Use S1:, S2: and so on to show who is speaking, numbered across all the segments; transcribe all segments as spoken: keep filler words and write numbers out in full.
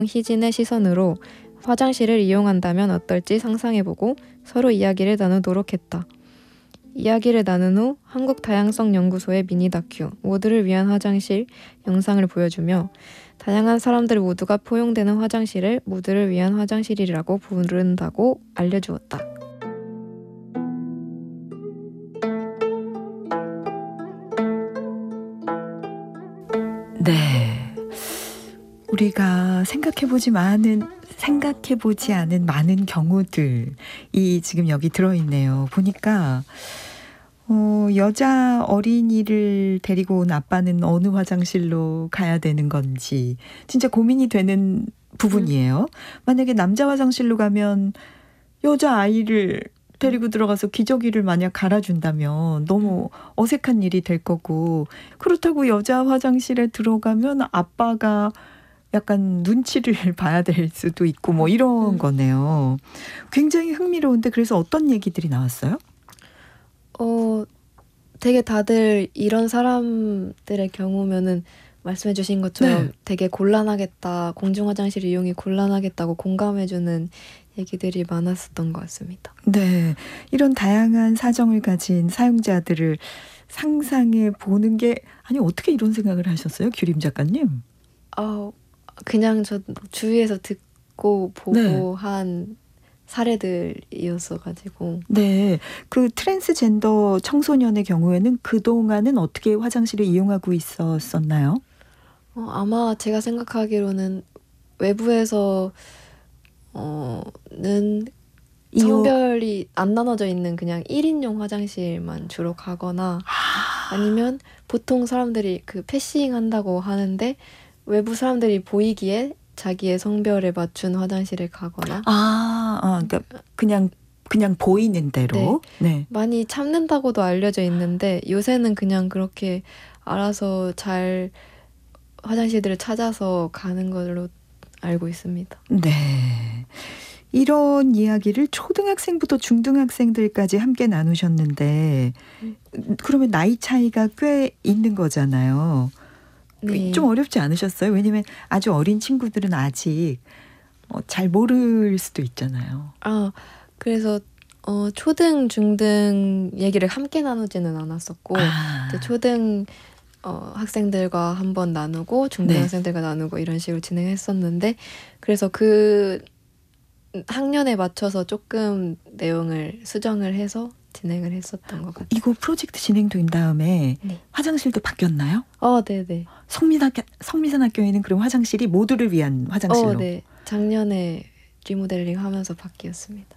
S1: 희진의 시선으로 화장실을 이용한다면 어떨지 상상해보고 서로 이야기를 나누도록 했다. 이야기를 나눈 후 한국다양성연구소의 미니 다큐 모두를 위한 화장실 영상을 보여주며 다양한 사람들 모두가 포용되는 화장실을 모두를 위한 화장실이라고 부른다고 알려주었다.
S2: 네, 우리가 생각해보지 많은 생각해보지 않은 많은 경우들이 지금 여기 들어있네요. 보니까 어, 여자 어린이를 데리고 온 아빠는 어느 화장실로 가야 되는 건지 진짜 고민이 되는 부분이에요. 만약에 남자 화장실로 가면 여자 아이를 데리고 들어가서 기저귀를 만약 갈아준다면 너무 어색한 일이 될 거고, 그렇다고 여자 화장실에 들어가면 아빠가 약간 눈치를 봐야 될 수도 있고 뭐 이런 거네요. 굉장히 흥미로운데 그래서 어떤 얘기들이 나왔어요?
S1: 어, 되게 다들 이런 사람들의 경우면은 말씀해 주신 것처럼
S2: 네.
S1: 되게 곤란하겠다, 공중 화장실 이용이 곤란하겠다고 공감해주는 얘기들이 많았었던 것 같습니다.
S2: 네, 이런 다양한 사정을 가진 사용자들을 상상해 보는 게, 아니 어떻게 이런 생각을 하셨어요, 규림 작가님?
S1: 아, 그냥 저 주위에서 듣고 보고
S2: 네.
S1: 한 사례들이었어가지고.
S2: 네, 그 트랜스젠더 청소년의 경우에는 그동안은 어떻게 화장실을 이용하고 있었었나요?
S1: 어, 아마 제가 생각하기로는 외부에서 어, 는
S2: 이용-
S1: 성별이 안 나눠져 있는 그냥 일 인용 화장실만 주로 가거나, 아니면 보통 사람들이 그 패싱 한다고 하는데 외부 사람들이 보이기에 자기의 성별에 맞춘 화장실에 가거나.
S2: 아, 아, 그러니까 그냥 그냥 보이는 대로. 네.
S1: 많이 참는다고도 알려져 있는데 요새는 그냥 그렇게 알아서 잘 화장실들을 찾아서 가는 걸로 알고 있습니다.
S2: 네. 이런 이야기를 초등학생부터 중등학생들까지 함께 나누셨는데, 그러면 나이 차이가 꽤 있는 거잖아요.
S1: 네.
S2: 좀 어렵지 않으셨어요? 왜냐면 아주 어린 친구들은 아직 어, 잘 모를 수도 있잖아요.
S1: 아, 그래서 어, 초등, 중등 얘기를 함께 나누지는 않았었고,
S2: 아.
S1: 이제 초등 어, 학생들과 한번 나누고 중등
S2: 네.
S1: 학생들과 나누고 이런 식으로 진행했었는데, 그래서 그 학년에 맞춰서 조금 내용을 수정을 해서 진행을 했었던 것 같아요.
S2: 이거 프로젝트 진행된 다음에
S1: 네.
S2: 화장실도 바뀌었나요?
S1: 어, 네네.
S2: 성민학교, 성미산학교에는 그럼 화장실이 모두를 위한 화장실로?
S1: 어, 네. 작년에 리모델링 하면서 바뀌었습니다.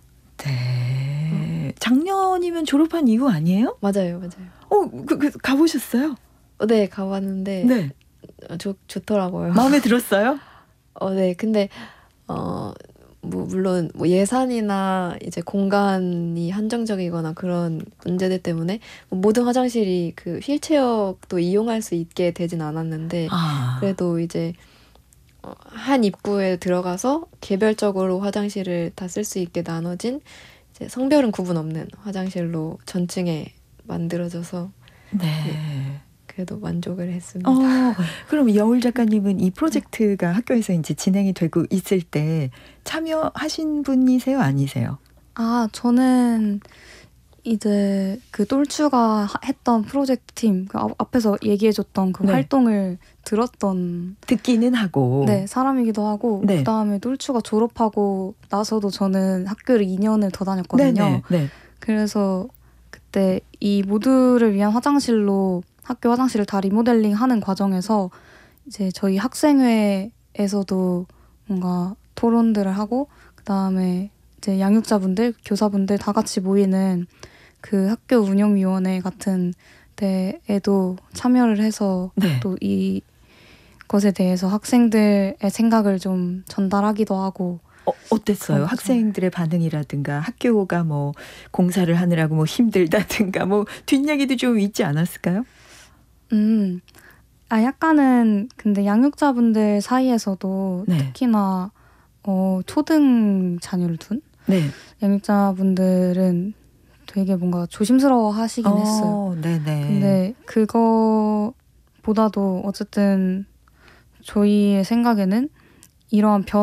S2: 네. 작년이면 졸업한 이후 아니에요?
S1: 맞아요, 맞아요.
S2: 어, 그, 그 가보셨어요?
S1: 어, 네, 가봤는데
S2: 네.
S1: 어, 좋, 좋더라고요.
S2: 마음에 들었어요?
S1: 어, 네. 근데 어, 뭐 물론 뭐 예산이나 이제 공간이 한정적이거나 그런 문제들 때문에 뭐 모든 화장실이 그 휠체어도 이용할 수 있게 되진 않았는데,
S2: 아.
S1: 그래도 이제 어, 한 입구에 들어가서 개별적으로 화장실을 다 쓸 수 있게 나눠진, 이제 성별은 구분 없는 화장실로 전층에 만들어져서
S2: 네.
S1: 그래도 만족을 했습니다.
S2: 어, 그럼 여울 작가님은 이 프로젝트가 학교에서 이제 진행이 되고 있을 때 참여하신 분이세요, 아니세요?
S3: 아, 저는 이제 그 똘추가 하- 했던 프로젝트 팀, 그 앞- 앞에서 얘기해줬던 그
S2: 네.
S3: 활동을 들었던
S2: 듣기는 하고.
S3: 네, 사람이기도 하고,
S2: 네.
S3: 그 다음에 똘추가 졸업하고 나서도 저는 학교를 이 년을 더 다녔거든요.
S2: 네네. 네.
S3: 그래서 그때 이 모두를 위한 화장실로 학교 화장실을 다 리모델링 하는 과정에서 이제 저희 학생회에서도 뭔가 토론들을 하고, 그 다음에 이제 양육자분들, 교사분들 다 같이 모이는 그 학교 운영위원회 같은 데에도 참여를 해서
S2: 네.
S3: 또 이 것에 대해서 학생들의 생각을 좀 전달하기도 하고.
S2: 어, 어땠어요?
S3: 그런
S2: 학생들의 반응이라든가 학교가 뭐 공사를 하느라고 뭐 힘들다든가 뭐 뒷얘기도 좀 있지 않았을까요?
S3: 음, 아 약간은 근데 양육자분들 사이에서도
S2: 네.
S3: 특히나 어, 초등 자녀를 둔
S2: 네.
S3: 양육자분들은 되게 뭔가 조심스러워 하시긴
S2: 어,
S3: 했어요.
S2: 네네.
S3: 근데 그거보다도 어쨌든 저희의 생각에는 이러한 변